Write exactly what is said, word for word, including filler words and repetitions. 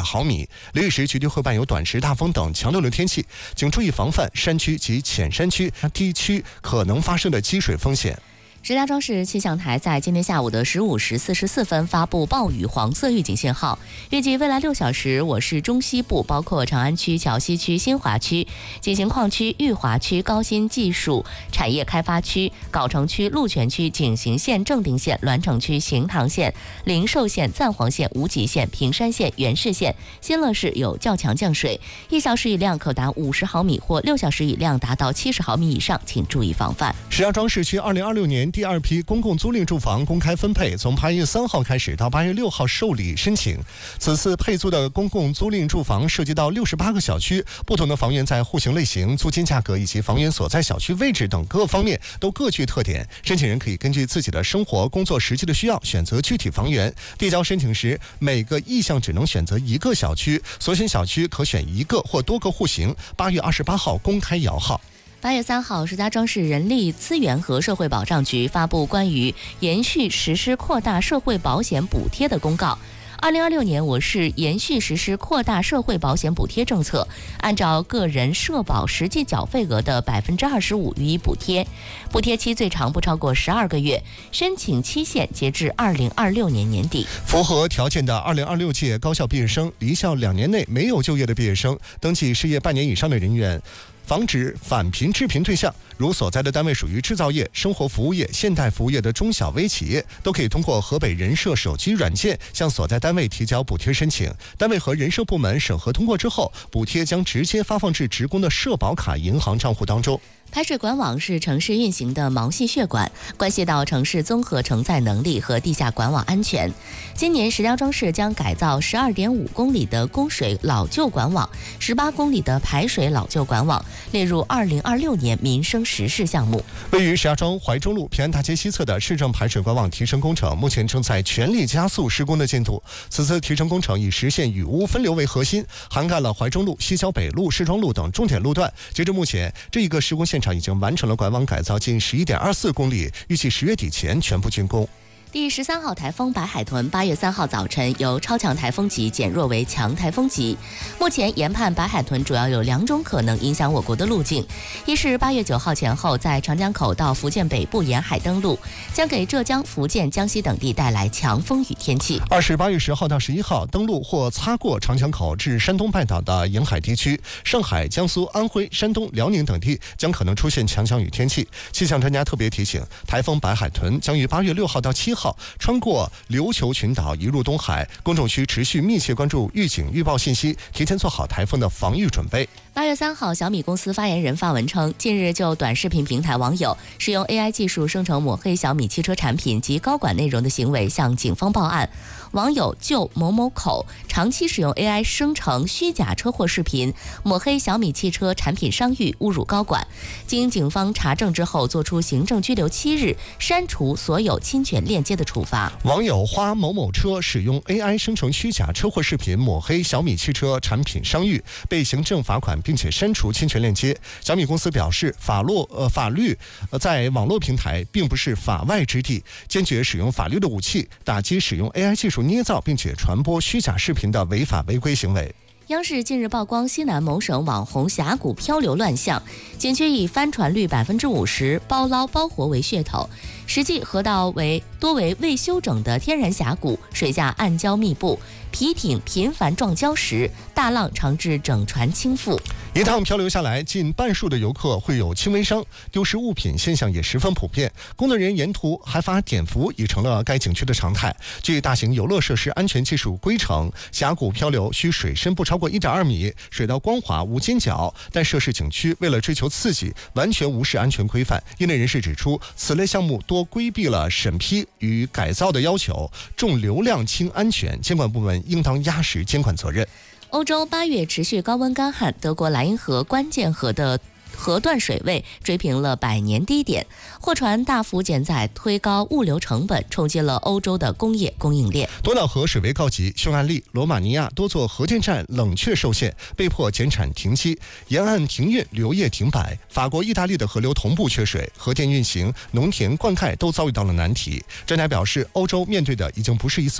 毫米。刘雨时绝对会伴有短时大风等强流的天气，请注意防范山区及浅山区地区可能发生的积水风险。 石家庄市气象台在今天下午的十五时四十四分发布暴雨黄色预警信号，预计未来六小时，我市中西部包括长安区、桥西区、新华区、锦行矿区、裕华区、高新技术产业开发区、藁城区、鹿泉区、景行县、正定县、栾城区、行塘县、灵寿县、赞皇县、无极县、平山县、元氏县、新乐市有较强降水，一小时雨量可达五十毫米或六小时雨量达到七十毫米以上，请注意防范。 石家庄市区二零二六年第二批公共租赁住房公开分配，从八月三号开始到八月六号受理申请。此次配租的公共租赁住房涉及到六十八个小区，不同的房源在户型类型、租金价格以及房源所在小区位置等各方面都各具特点。申请人可以根据自己的生活、工作实际的需要选择具体房源。递交申请时，每个意向只能选择一个小区，所选小区可选一个或多个户型。八月二十八号公开摇号。 八月三号，石家庄市人力资源和社会保障局发布关于延续实施扩大社会保险补贴的公告。二零二六年，我市延续实施扩大社会保险补贴政策，按照个人社保实际缴费额的百分之二十五予以补贴，补贴期最长不超过十二个月，申请期限截至二零二六年年底。 符合条件的二零二六届高校毕业生、离校两年内没有就业的毕业生、登记失业半年以上的人员。防止返贫致贫对象，如所在的单位属于制造业、生活服务业、现代服务业的中小微企业，都可以通过河北人社手机软件向所在单位提交补贴申请。单位和人社部门审核通过之后，补贴将直接发放至职工的社保卡银行账户当中。 排水管网是城市运行的毛细血管，关系到城市综合承载能力和地下管网安全。今年石家庄市将改造十二点五公里的供水老旧管网，十八公里的排水老旧管网，列入二零二六年民生实事项目。 位于石家庄怀中路平安大街西侧的市政排水管网提升工程，目前正在全力加速施工的进度。此次提升工程以实现雨污分流为核心，涵盖了怀中路、西郊北路、市庄路等重点路段。截至目前，这一个施工现场已经完成了管网改造近十一点二四公里，预计十月底前全部竣工。 第十三号台风白海豚八月三号早晨由超强台风级减弱为强台风级。目前研判白海豚主要有两种可能影响我国的路径，一是八月九号前后在长江口到福建北部沿海登陆，将给浙江、福建、江西等地带来强风雨天气； 二是八月十号到十一号登陆或擦过长江口至山东半岛的沿海地区，上海、江苏、安徽、山东、辽宁等地将可能出现强降雨天气。气象专家特别提醒，台风白海豚将于八月六号到七号穿过琉球群岛移入东海，公众需持续密切关注预警预报信息，提前做好台风的防御准备。 八月三号，小米公司发言人发文称，近日就短视频平台网友使用 A I 技术生成抹黑小米汽车产品及高管内容的行为向警方报案。网友就某某口长期使用 A I 生成虚假车祸视频，抹黑小米汽车产品商誉，侮辱高管。经警方查证之后，作出行政拘留七日，删除所有侵权链接的处罚。 网友花某某车使用 A I 生成虚假车祸视频抹黑小米汽车产品商誉，被行政罚款，并且删除侵权链接。小米公司表示，法律呃法律呃在网络平台并不是法外之地，坚决使用法律的武器，打击使用 A I 技术捏造并且传播虚假视频的违法违规行为。 央视近日曝光西南某省网红峡谷漂流乱象，景区以帆船率百分之五十、包捞包活为噱头，实际河道为多为未修整的天然峡谷，水下暗礁密布，皮艇频繁撞礁时，大浪常致整船倾覆。 一趟漂流下来，近半数的游客会有轻微伤，丢失物品现象也十分普遍。工作人员沿途还发碘伏，已成了该景区的常态。据大型游乐设施安全技术规程，峡谷漂流需水深不超过 一点二米，水道光滑无尖角。但涉事景区为了追求刺激，完全无视安全规范。业内人士指出，此类项目多规避了审批与改造的要求，重流量轻安全，监管部门应当压实监管责任。 欧洲八月持续高温干旱，德国莱茵河关键河的河段水位追平了百年低点，货船大幅减载，推高物流成本，冲击了欧洲的工业供应链。 多瑙河水位告急，匈牙利、罗马尼亚多座核电站冷却受限，被迫减产停机，沿岸停运，旅游业停摆。法国、意大利的河流同步缺水，核电运行、农田灌溉都遭遇到了难题。专家表示，欧洲面对的已经不是一次